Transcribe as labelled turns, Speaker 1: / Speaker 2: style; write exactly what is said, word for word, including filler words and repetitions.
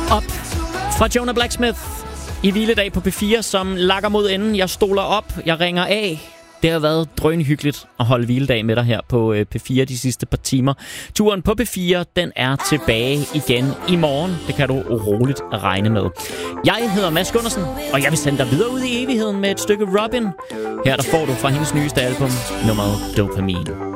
Speaker 1: Op fra Jonah Blacksmith i hviledag på P fire, som lakker mod enden. Jeg stoler op, jeg ringer af. Det har været drønhyggeligt at holde hviledag med dig her på P fire de sidste par timer. Turen på P fire, den er tilbage igen i morgen. Det kan du roligt regne med. Jeg hedder Mads Gundersen, og jeg vil sende dig videre ud i evigheden med et stykke Robin. Her der får du fra hendes nyeste album, nummeret Dopamin.